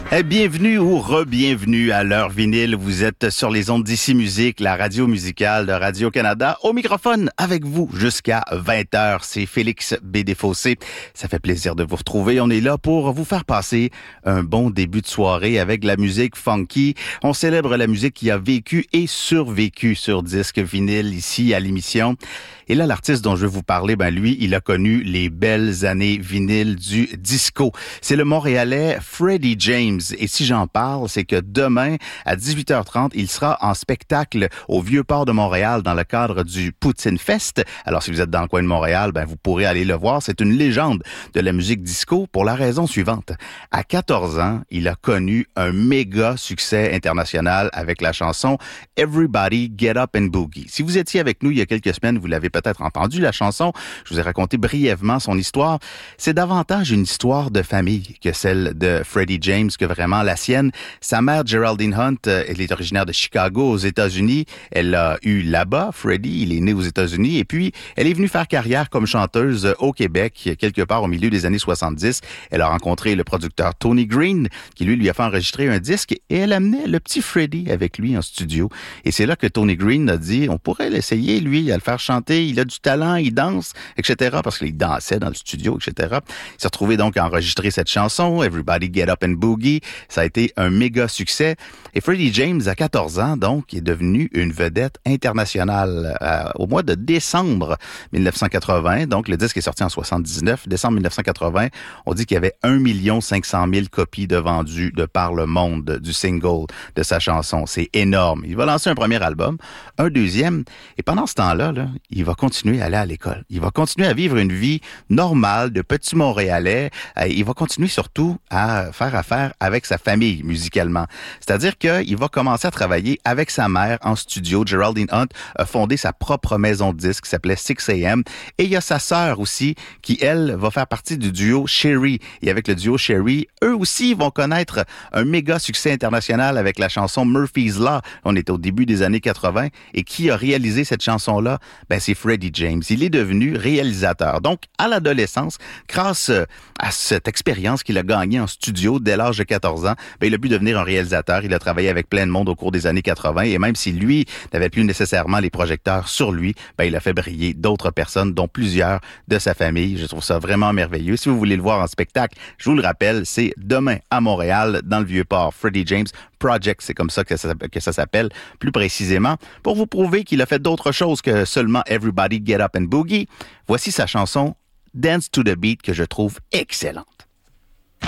Bienvenue ou re-bienvenue à l'heure vinyle. Vous êtes sur les ondes d'Ici Musique, la radio musicale de Radio-Canada. Au microphone avec vous jusqu'à 20h. C'est Félix B. Desfossés. Ça fait plaisir de vous retrouver. On est là pour vous faire passer un bon début de soirée avec la musique funky. On célèbre la musique qui a vécu et survécu sur disque vinyle ici à l'émission. Et là, l'artiste dont je vais vous parler, lui, il a connu les belles années vinyles du disco. C'est le Montréalais Freddie James. Et si j'en parle, c'est que demain, à 18h30, il sera en spectacle au Vieux-Port de Montréal dans le cadre du Poutine Fest. Alors, si vous êtes dans le coin de Montréal, vous pourrez aller le voir. C'est une légende de la musique disco pour la raison suivante. À 14 ans, il a connu un méga succès international avec la chanson Everybody Get Up and Boogie. Si vous étiez avec nous il y a quelques semaines, vous l'avez peut-être entendu, la chanson. Je vous ai raconté brièvement son histoire. C'est davantage une histoire de famille que celle de Freddie James, que vraiment la sienne. Sa mère, Geraldine Hunt, elle est originaire de Chicago, aux États-Unis. Elle l'a eu là-bas, Freddie. Il est né aux États-Unis. Et puis, elle est venue faire carrière comme chanteuse au Québec, quelque part au milieu des années 70. Elle a rencontré le producteur Tony Green, qui lui a fait enregistrer un disque, et elle amenait le petit Freddie avec lui en studio. Et c'est là que Tony Green a dit, on pourrait l'essayer, lui, à le faire chanter. Il a du talent, il danse, etc. Parce qu'il dansait dans le studio, etc. Il s'est retrouvé donc à enregistrer cette chanson, Everybody Get Up and Boogie. Ça a été un méga succès. Et Freddie James, à 14 ans, donc, est devenu une vedette internationale. Au mois de décembre 1980, donc le disque est sorti en 79, décembre 1980, on dit qu'il y avait 1 500 000 copies de vendues de par le monde du single de sa chanson. C'est énorme. Il va lancer un premier album, un deuxième, et pendant ce temps-là, il va continuer à aller à l'école. Il va continuer à vivre une vie normale de petit Montréalais. Il va continuer surtout à faire affaire avec sa famille musicalement. C'est-à-dire qu'il va commencer à travailler avec sa mère en studio. Geraldine Hunt a fondé sa propre maison de disques qui s'appelait 6am. Et il y a sa sœur aussi qui, elle, va faire partie du duo Sherry. Et avec le duo Sherry, eux aussi vont connaître un méga succès international avec la chanson Murphy's Law. On est au début des années 80. Et qui a réalisé cette chanson-là? C'est Freddie James. Il est devenu réalisateur. Donc, à l'adolescence, grâce à cette expérience qu'il a gagnée en studio dès l'âge de 14 ans, il a pu devenir un réalisateur. Il a travaillé avec plein de monde au cours des années 80 et même si lui n'avait plus nécessairement les projecteurs sur lui, il a fait briller d'autres personnes, dont plusieurs de sa famille. Je trouve ça vraiment merveilleux. Si vous voulez le voir en spectacle, je vous le rappelle, c'est demain à Montréal, dans le Vieux-Port. Freddie James Project, c'est comme ça que ça s'appelle plus précisément, pour vous prouver qu'il a fait d'autres choses que seulement Everybody Get Up and Boogie. Voici sa chanson Dance to the Beat que je trouve excellente.